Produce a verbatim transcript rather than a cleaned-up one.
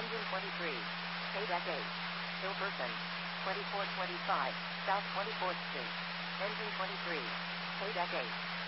Engine twenty-three. Paydeck eight. Hillperson. twenty-four twenty-five, South twenty-fourth Street. Engine twenty-three. Paydeck eight.